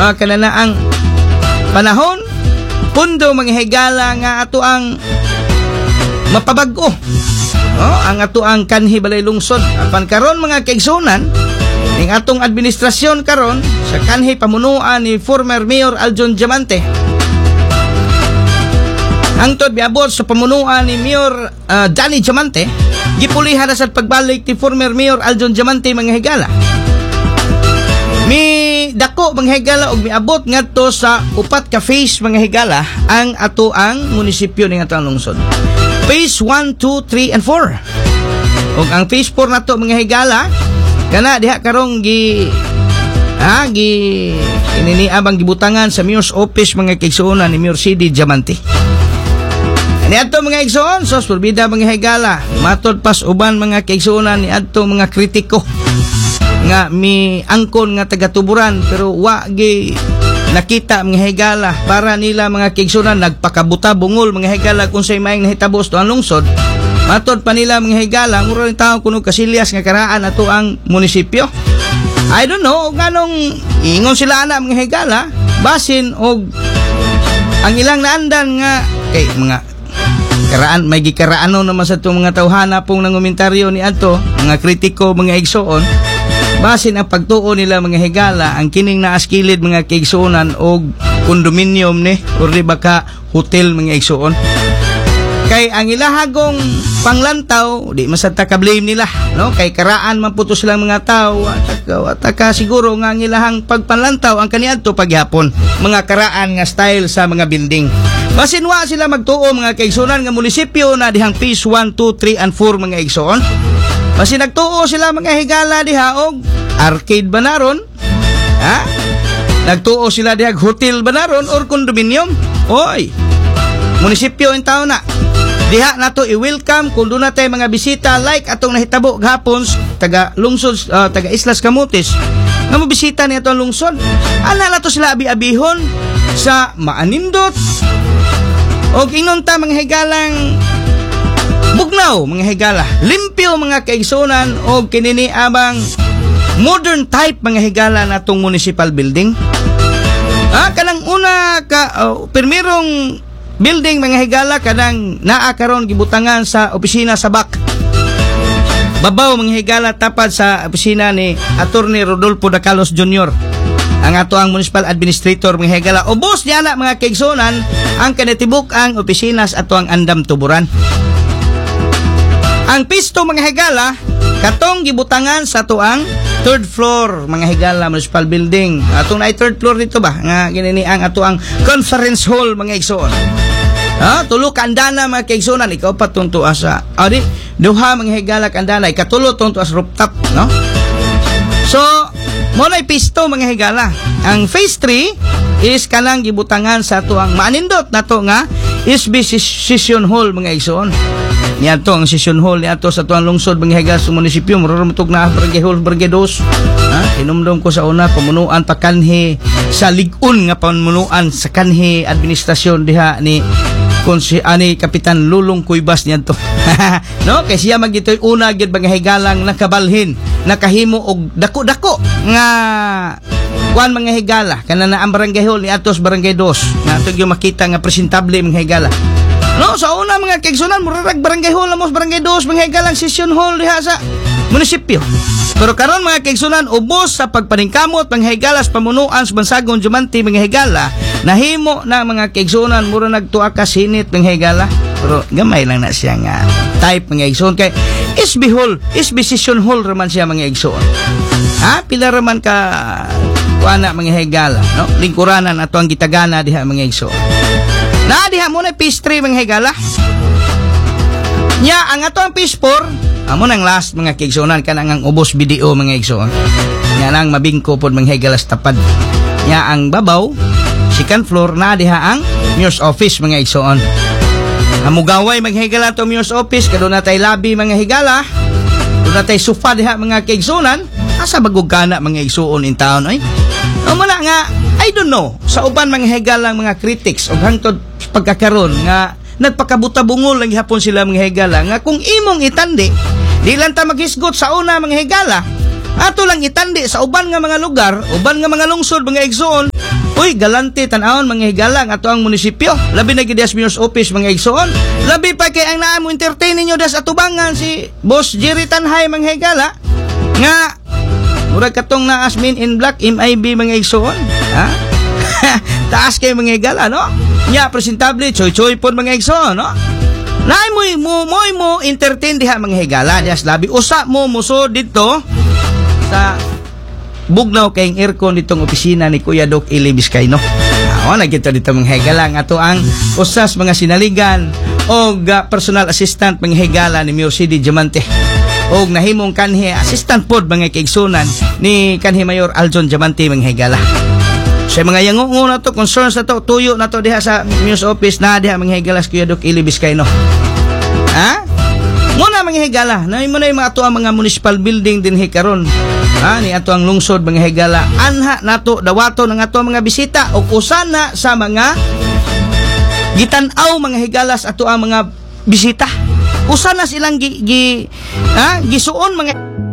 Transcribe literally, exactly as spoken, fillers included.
uh, kanana ang panahon pundo mga higala nga ato ang mapabag-o. Oh, ang ato ang kanhi balay lungsod. Apan karon mga kaigsunan, ning atong administrasyon karon sa kanhi pamunuan ni former Mayor Aljon Diamante. Hangtod miabot sa pamunuan ni Mayor uh, Danny Diamante, gipulihan na sa pagbalik ni former Mayor Aljon Diamante mga higala. Mi dako mga higala og miabot ngadto sa upat ka phase mga higala ang ato ang munisipyo ning atong lungsod. Phase one, two, three, and four. Og ang phase four nato mga higala kana diha karong gi ha gi inini abang gibutangan sa Mayor's Office mga kaigsuonan ni Mayor C D Diamante. Ni adto mga kaigsuon sos porbida mga higala matod pas uban mga kaigsuonan ni adto mga kritiko nga mi angkon nga taga-tuburan pero wa gi nakita mga higala para nila mga kaigsuonan nagpakabuta bungol mga higala kung say maayong nahitabo sa lungsod. Matod pa nila mga higala mura rin tao kuno kasilyas nga karaan ato ang munisipyo. I don't know nganong ingon sila ana mga higala basin og ang ilang naandan nga kay mga karaan may gikaraano naman sa itong mga tawhana pong nangomentaryo ni adto mga kritiko mga igsoon basin ang pagtuo nila mga higala ang kining naaskilid mga kaigsuonan og kondominium ni or di ba ka hotel mga igsoon kay ang ilahagong panglantaw di masata ka blame nila no kay karaan man puto silang mga tao ataka ataka siguro nga ang ilahang pagpanlantaw ang kaniadto paghapon mga karaan nga style sa mga building basin wa sila magtuo mga kaigsuonan nga munisipyo na dihang phase one, two, three, and four mga igsoon. Kasi nagtuo sila mga higala diha og arcade banaron, ha? Nagtuo sila diha hotel banaron or condominium. Oy. Munisipyo in taon na. Diha nato i-welcome kung doon natay mga bisita like atong nahitabo gahapon taga lungsod uh, taga Islas Camotes. Nga mo bisita ni atong lungsod. Ana nato sila abi-abihon sa maanindot. Og ingon ta mga higalang bugnaw mga higala limpyo mga kaigsuonan o kinini abang modern type mga higala natong municipal building ah kanang una ka uh, permirong building mga higala kanang naa karon gibutangan sa opisina sa Bak babaw mga higala tapad sa opisina ni Attorney Rodolfo Dacalos Junior ang ato ang municipal administrator mga higala ubos niya na mga kaigsuonan ang kanatibuk ang opisina sa ato ang andam tuburan. Ang pisto mga higala katong gibutangan sa tuang third floor mga higala municipal building. Atong na third floor dito ba nga ginini ang ato ang conference hall mga igsoon. Ha, tulo ka andana mga kaigsuonan ikaw pa tunto asa. Adi, duha mga higala kandana ikatulo tunto as rooftop, no? So, mo na pisto mga higala. Ang phase three is kanang gibutangan sa tuang maanindot nato nga S B Session Hall mga igsoon. Niadto ang session hall niadto sa tuang lungsod mga higala sa munisipyo marurumtog na barangay hall barangay dos. Ha, hinumdum ko sa una pamunuan pa kanhi sa ligon nga pamunuan sa kanhi administrasyon diha ni konsi ani Kapitan Lulong Cuevas niadto. No, kay siya magitoy una gyud mga higalang nakabalhin, nakahimo og dako-dako nga kuan mga higala kanana ang barangay hall niadto sa barangay dos. Nato gyud makita nga presentable mga higala. No, sa una mga kaigsuonan murag barangay hall mo barangay dos mga higalang session hall diha sa munisipyo. Pero karon mga kaigsuonan ubos sa pagpaningkamot mga higala sa pamunuan sa Bansagon Diamante mga higala nahimo na mga kaigsuonan mura nagtuwa ka sinit mga higala. Pero gamay lang na siya nga type mga igsoon kay S B hall, S B session hall raman siya mga igsoon. Ha, pila raman ka kuana mga higala, no? Lingkuranan ato ang gitagana diha mga igsoon. Na diha mo na phase three mga higala. Nya ang ato ang phase four, amo nang last mga kaigsuonan kanang ang ubos video mga igsoon. Nya nang mabingko pod mga higala sa tapad. Nya ang babaw second floor na diha ang Mayor's Office mga igsoon. Amugaway mga higala to Mayor's Office kadto na tay lobby mga higala. Doon na tay sofa diha mga kaigsuonan. Asa bagog kana mga igsuon in town ay. O muna nga I don't know sa uban mga higalang mga critics og hangtod pagkakaron nga nagpakabuta bungol lang gihapon sila mga higala nga kung imong itandi di lang ta maghisgot sa una mga higala ato lang itandi sa uban nga mga lugar uban nga mga lungsod mga igsoon Uy, galante tan-awon mga higala ang ato ang munisipyo. Labi na gidas mayor's office mga igsoon. Labi pa kay ang naa mo entertain ninyo das atubangan si Boss Jerry Tanhay mga higala nga murag katong na Asmin in Black M I B mga igsoon. Ha? Taas kay mga higala, no? Nya presentable choy-choy pod mga igsoon, no? Nay mo mo mo mo entertain diha mga higala das labi usa mo muso dito sa bugnaw kayong aircon ditong opisina ni Kuya Doc Eli Vizcaino. Ako na kita dito mga higala nga to ang usas mga sinaligan o uh, personal assistant mga higala ni Mayor C D Diamante o nahimong kanhi assistant pod mga kaigsunan ni kanhi Mayor Aljon Diamante mga higala. Sa mga yangungo na to, concerns na to, tuyo na to diha sa Mayor's office na diha mga higala Kuya Doc Eli Vizcaino. Ha? Muna mga higala, na mo na yung mga ato ang mga municipal building din hikaron. Ha, ni ato ang lungsod mga higala. Anha nato dawato ng ato mga bisita o usana sa mga gitan-aw mga higalas ato ang mga bisita. Usana silang gi, gi ha, gisuon mga